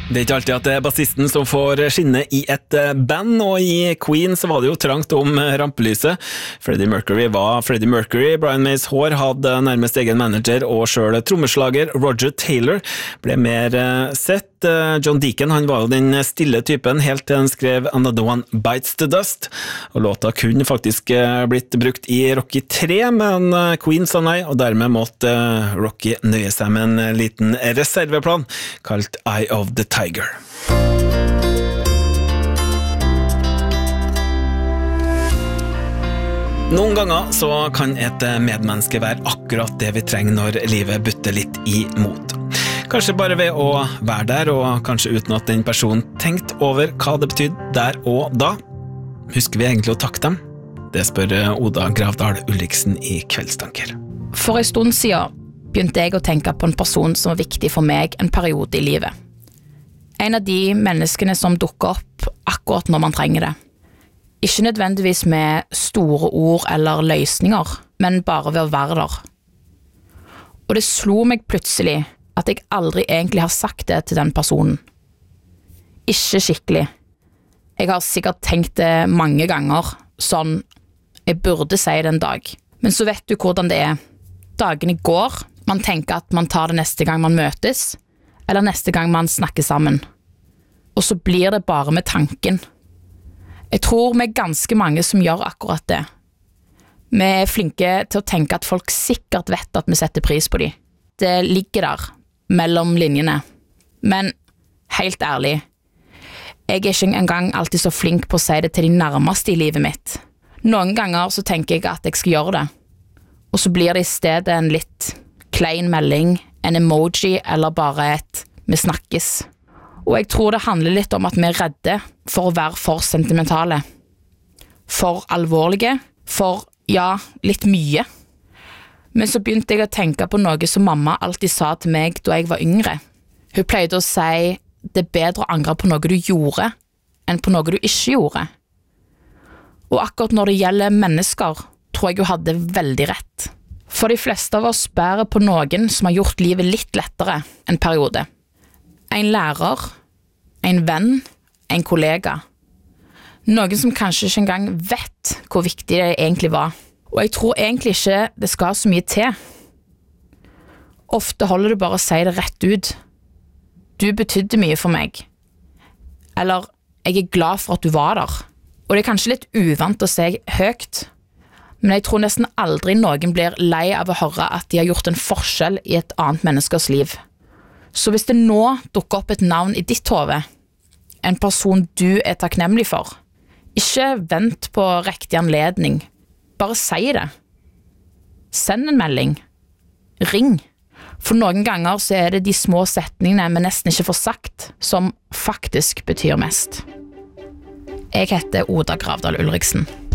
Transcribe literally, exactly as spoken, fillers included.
Det er ikke alltid at det er bassisten som får skinne i et band, og i Queen så var det jo trangt om rampelyset. Freddie Mercury var Freddie Mercury, Brian Mays hår hadde nærmest egen manager, og selv trommeslager Roger Taylor ble mer sett. John Deacon, han var jo den stille typen, helt til han skrev Another One Bites the Dust, og låta kunne faktisk blitt brukt i Rocky tre, men Queen sa nei, og dermed måtte Rocky nøye seg med en liten reserveplan, kalt Eye of the Tiger. Noen ganger så kan et medmenneske være akkurat det vi trenger når livet butter litt imot. Kanskje bare ved å være der, og kanskje uten at den personen tenkte over hva det betydde der og da. Husker vi egentlig å takke dem? Det spør Oda Gravdal Ulriksen i Kveldstanker. For en stund siden begynte jeg å tenke på en person som var viktig for meg en periode i livet. En av de menneskene som dukker opp akkurat når man trenger det. Ikke nødvendigvis med store ord eller løsninger, men bare ved å være der. Og det slo meg plutselig at jeg aldri egentlig har sagt det til den personen. Ikke skikkelig. Jeg har sikkert tenkt det mange ganger, sånn, jeg burde si det en dag. Men så vet du hvordan det er. Dagene går, man tenker at man tar det neste gang man møtes, eller neste gang man snakker sammen. Og så blir det bare med tanken. Jeg tror vi er ganske mange som gjør akkurat det. Vi er flinke til å tenke at folk sikkert vet at vi setter pris på dem. Det ligger der, mellom linjene. Men, helt ærlig, jeg er ikke engang alltid så flink på å si det til de nærmeste i livet mitt. Noen ganger så tenker jeg at jeg skal gjøre det, og så blir det i stedet en litt klein melding, en emoji eller bare et «vi snakkes». Og jeg tror det handler litt om at vi er redde for å være for sentimentale. For alvorlige, for, ja, litt mye. Men så begynte jeg å tenke på noe som mamma alltid sa til meg da jeg var yngre. Hun pleide å si, det er bedre å angre på noe du gjorde, enn på noe du ikke gjorde. Og akkurat når det gjelder mennesker, tror jeg hun hadde veldig rett. For de fleste av oss bærer på noen som har gjort livet litt lettere en periode. En lærer, en venn, en kollega. Noen som kanskje ikke engang vet hvor viktig det egentlig var. Og jeg tror egentlig ikke det skal så mye til. Ofte holder det bare å si det rett ut. Du betydde mye for meg. Eller, jeg er glad for at du var der. Og det er kanskje litt uvant å si høyt, men jeg tror nesten aldri noen blir lei av å høre at de har gjort en forskjell i et annet menneskers liv. Så hvis det nå dukker opp et navn i ditt hode, en person du er takknemlig for, ikke vent på riktig anledning, bare si det. Send en melding. Ring. For noen ganger så er det de små setningene vi nesten ikke får sagt, som faktisk betyr mest. Jeg heter Oda Gravdal Ulriksen.